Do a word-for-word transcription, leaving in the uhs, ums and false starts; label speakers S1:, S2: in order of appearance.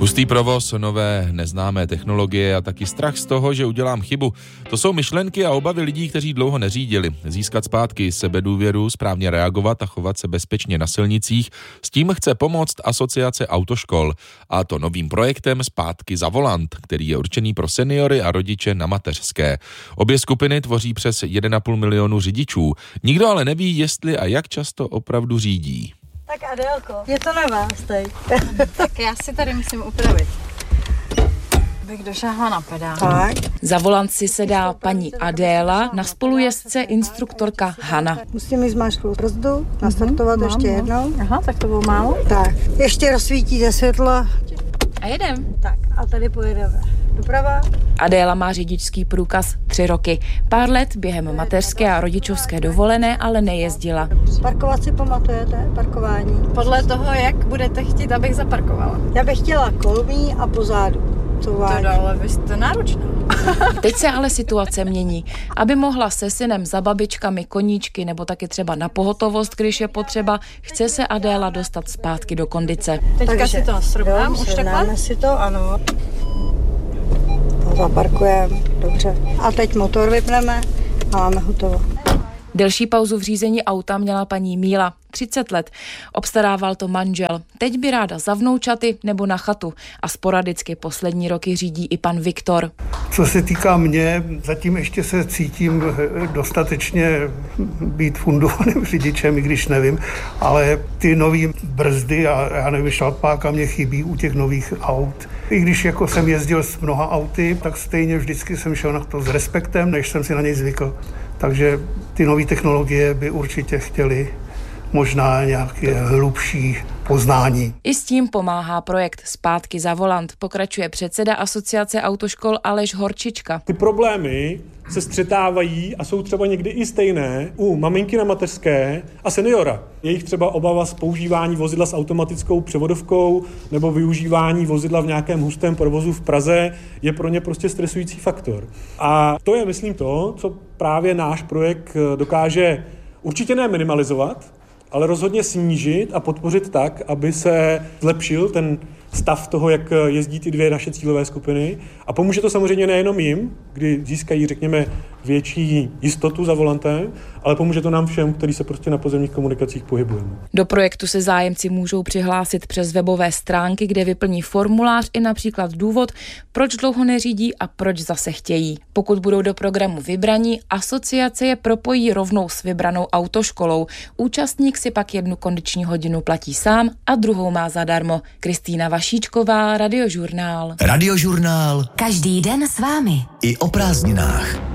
S1: Hustý provoz, nové neznámé technologie a taky strach z toho, že udělám chybu. To jsou myšlenky a obavy lidí, kteří dlouho neřídili. Získat zpátky sebedůvěru, správně reagovat a chovat se bezpečně na silnicích, s tím chce pomoct Asociace autoškol. A to novým projektem Zpátky za volant, který je určený pro seniory a rodiče na mateřské. Obě skupiny tvoří přes jeden a půl milionu řidičů. Nikdo ale neví, jestli a jak často opravdu řídí.
S2: Tak Adélko, je to na vás teď.
S3: Tak já si tady musím upravit. Bych došáhla na pedál.
S2: Tak.
S4: Za volant si sedá paní Adéla, na spolujezdce instruktorka Hana.
S2: Musím mít zmáčknout brzdu, nastartovat mm-hmm, ještě jednou.
S3: Aha, tak to bylo málo.
S2: Tak, ještě rozsvítíte světlo.
S3: A jedem.
S2: Tak, a tady pojedeme. Doprava.
S4: Adéla má řidičský průkaz tři roky. Pár let během mateřské a rodičovské dovolené ale nejezdila.
S2: Parkovat si pamatujete? Parkování.
S3: Podle toho, jak budete chtít, abych zaparkovala.
S2: Já bych chtěla kolmí a pozadu. To
S3: dole, vy jste náročná.
S4: Teď se ale situace mění. Aby mohla se synem za babičkami, koníčky nebo taky třeba na pohotovost, když je potřeba, chce se Adéla dostat zpátky do kondice.
S3: Teďka Takže, si to srovnám, už takhle?
S2: si to, ano. Zaparkujeme, dobře. A teď motor vypneme a máme hotovo.
S4: Delší pauzu v řízení auta měla paní Míla, třicet let. Obstarával to manžel. Teď by ráda za vnoučaty nebo na chatu. A sporadicky poslední roky řídí i pan Viktor.
S5: Co se týká mě, zatím ještě se cítím dostatečně být fundovaným řidičem, i když nevím, ale ty nový brzdy a já nevím, šalpáka mě chybí u těch nových aut. I když jako jsem jezdil s mnoha auty, tak stejně vždycky jsem šel na to s respektem, než jsem si na něj zvykl. Takže ty nové technologie by určitě chtěly možná nějaké hlubší poznání.
S4: I s tím pomáhá projekt Zpátky za volant, pokračuje předseda Asociace autoškol Aleš Horčička.
S6: Ty problémy se střetávají a jsou třeba někdy i stejné u maminky na mateřské a seniora. Jejich třeba obava z používání vozidla s automatickou převodovkou nebo využívání vozidla v nějakém hustém provozu v Praze je pro ně prostě stresující faktor. A to je, myslím, to, co právě náš projekt dokáže určitě ne minimalizovat, ale rozhodně snížit a podpořit tak, aby se zlepšil ten stav toho, jak jezdí ty dvě naše cílové skupiny. A pomůže to samozřejmě nejenom jim, kdy získají, řekněme, větší jistotu za volantem, ale pomůže to nám všem, kteří se prostě na pozemních komunikacích pohybujeme.
S4: Do projektu se zájemci můžou přihlásit přes webové stránky, kde vyplní formulář i například důvod, proč dlouho neřídí a proč zase chtějí. Pokud budou do programu vybraní, asociace je propojí rovnou s vybranou autoškolou. Účastník si pak jednu kondiční hodinu platí sám a druhou má zadarmo. Kristýna Vašíčková, Radiožurnál.
S7: Radiožurnál.
S8: Každý den s vámi.
S7: I o prázdninách.